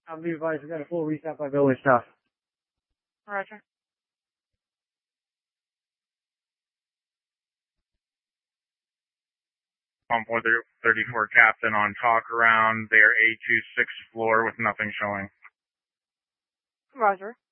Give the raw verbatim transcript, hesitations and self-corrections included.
I'll be advised, we got a full reset by building staff. Roger. one point thirty-four Captain on talk around their A twenty-six floor with nothing showing. Roger.